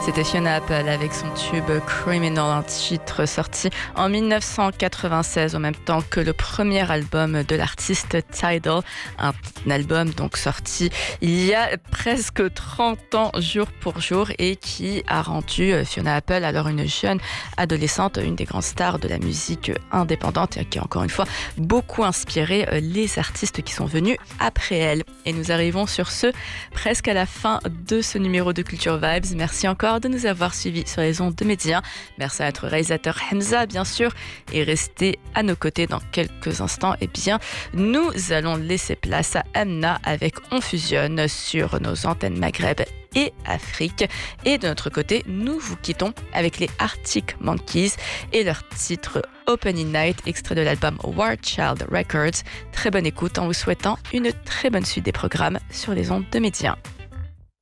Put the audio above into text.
C'était Fiona Apple avec son tube Criminal, un titre sorti en 1996, en même temps que le premier album de l'artiste Tidal, un album donc sorti il y a presque 30 ans jour pour jour et qui a rendu Fiona Apple, alors une jeune adolescente, une des grandes stars de la musique indépendante et qui a encore une fois beaucoup inspiré les artistes qui sont venus après elle. Et nous arrivons sur ce presque à la fin de ce numéro de Culture Vibes. Merci encore de nous avoir suivis sur les ondes de Média. Merci à notre réalisateur Hamza, bien sûr, et restez à nos côtés dans quelques instants. Eh bien, nous allons laisser place à Amna avec On Fusionne sur nos antennes Maghreb et Afrique. Et de notre côté, nous vous quittons avec les Arctic Monkeys et leur titre Opening Night, extrait de l'album War Child Records. Très bonne écoute en vous souhaitant une très bonne suite des programmes sur les ondes de Média.